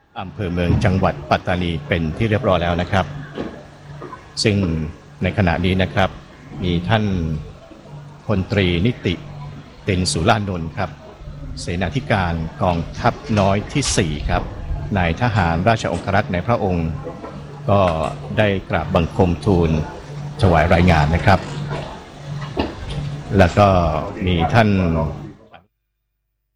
อำเภอเมืองจังหวัดปัตตานีเป็นที่เรียบร้อยแล้วนะครับซึ่งในขณะนี้นะครับมีท่านพลตรีนิติเต็นสุรานนท์ครับเสนาธิการกองทัพน้อยที่4ครับนายทหารราชองครักษ์ในพระองค์ก็ได้กราบบังคมทูลถวายรายงานนะครับแล้วก็มีท่าน